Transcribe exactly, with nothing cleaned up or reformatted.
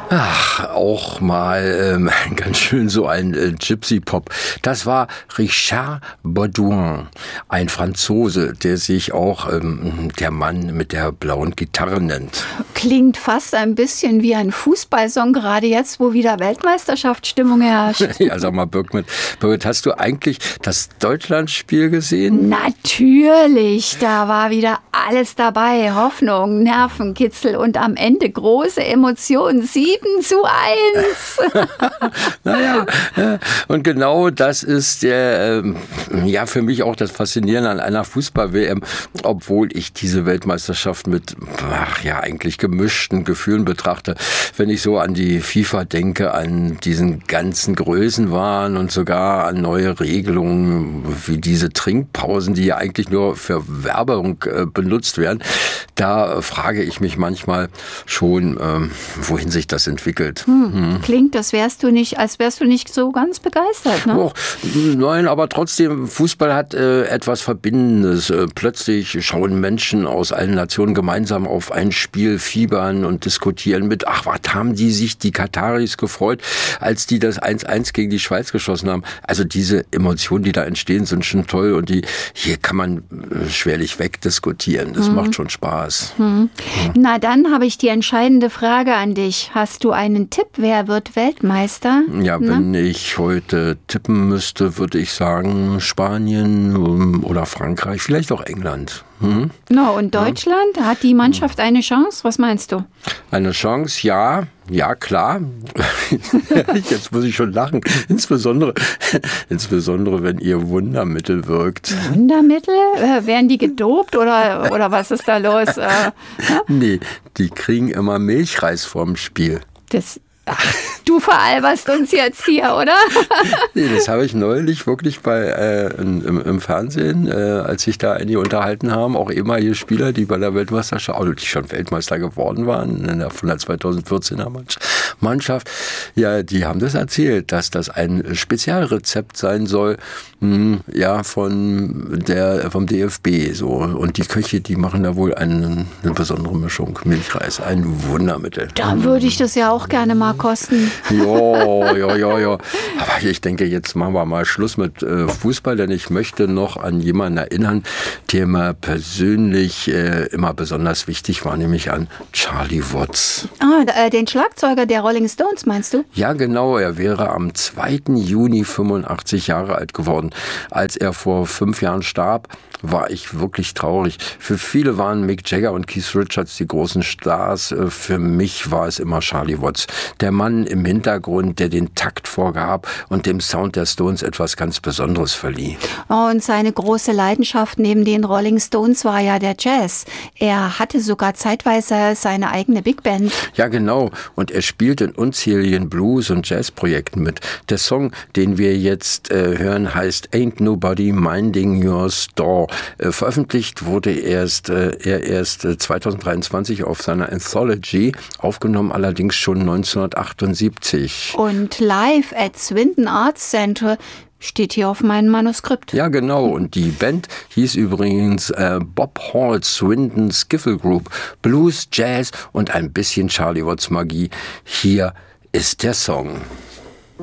Ach, auch mal ähm, ganz schön so ein äh, Gypsy-Pop. Das war Richard Baudouin, ein Franzose, der sich auch ähm, der Mann mit der blauen Gitarre nennt. Klingt fast ein bisschen wie ein Fußballsong, gerade jetzt, wo wieder Weltmeisterschaftsstimmung herrscht. Ja, sag mal, Birgit, Birgit, hast du eigentlich das Deutschlandspiel gesehen? Natürlich, da war wieder alles dabei. Hoffnung, Nervenkitzel und am Ende große Emotionen. sieben zu eins. Naja, und genau das ist der, ja, für mich auch das Faszinierende an einer Fußball-W M, obwohl ich diese Weltmeisterschaft mit, ach ja, eigentlich gemischten Gefühlen betrachte. Wenn ich so an die FIFA denke, an diesen ganzen Größenwahn und sogar an neue Regelungen, wie diese Trinkpausen, die ja eigentlich nur für Werbung äh, benutzt werden, da frage ich mich manchmal schon, ähm, wohin sich das entwickelt. Hm. Hm. Klingt, das wärst du nicht, als wärst du nicht so ganz begeistert, ne? Oh, nein, aber trotzdem, Fußball hat äh, etwas Verbindendes. Äh, plötzlich schauen Menschen aus allen Nationen gemeinsam auf ein Spiel, fiebern und diskutieren mit, ach, was haben die sich, die Kataris, gefreut, als die das eins eins gegen die Schweiz geschossen haben. Also diese Emotionen, die da entstehen, sind schon toll und die hier kann man äh, schwerlich wegdiskutieren. Das hm. macht schon Spaß. Hm. Ja. Na, dann habe ich die entscheidende Frage an dich. Hast du einen Tipp, wer wird Weltmeister? Ja, Na? wenn ich heute tippen müsste, würde ich sagen Spanien oder Frankreich, vielleicht auch England. Hm? No, und Deutschland? Ja. Hat die Mannschaft eine Chance? Was meinst du? Eine Chance, ja. Ja, klar. Jetzt muss ich schon lachen. Insbesondere, insbesondere wenn ihr Wundermittel wirkt. Wundermittel? Äh, werden die gedopt oder, oder was ist da los? Äh, ja? Nee, die kriegen immer Milchreis vorm Spiel. Das... Ach, du veralberst uns jetzt hier, oder? Nee, das habe ich neulich wirklich bei äh, im, im Fernsehen, äh, als sich da einige unterhalten haben, auch ehemalige Spieler, die bei der Weltmeisterschaft, also die schon Weltmeister geworden waren, in der, von der zweitausendvierzehner Mannschaft, ja, die haben das erzählt, dass das ein Spezialrezept sein soll, mh, ja, von der, vom D F B, so. Und die Köche, die machen da wohl eine, eine besondere Mischung, Milchreis, ein Wundermittel. Da würde ich das ja auch gerne mal kosten. Ja, ja, ja, ja. Aber ich denke, jetzt machen wir mal Schluss mit äh, Fußball, denn ich möchte noch an jemanden erinnern, der mir persönlich äh, immer besonders wichtig war, nämlich an Charlie Watts. Ah, äh, den Schlagzeuger der Rolling Stones, meinst du? Ja, genau. Er wäre am zweiten Juni fünfundachtzig Jahre alt geworden. Als er vor fünf Jahren starb, war ich wirklich traurig. Für viele waren Mick Jagger und Keith Richards die großen Stars. Für mich war es immer Charlie Watts. Der Mann im Hintergrund, der den Takt vorgab und dem Sound der Stones etwas ganz Besonderes verlieh. Und seine große Leidenschaft neben den Rolling Stones war ja der Jazz. Er hatte sogar zeitweise seine eigene Big Band. Ja, genau. Und er spielt in unzähligen Blues- und Jazzprojekten mit. Der Song, den wir jetzt äh, hören, heißt Ain't Nobody Minding Your Store. Äh, veröffentlicht wurde erst, äh, er erst äh, zweitausenddreiundzwanzig auf seiner Anthology, aufgenommen allerdings schon neunzehnhundertachtundsiebzig. Und live at Swindon Arts Center steht hier auf meinem Manuskript. Ja, genau. Und die Band hieß übrigens äh, Bob Hall Swindon Skiffle Group. Blues, Jazz und ein bisschen Charlie Watts Magie. Hier ist der Song.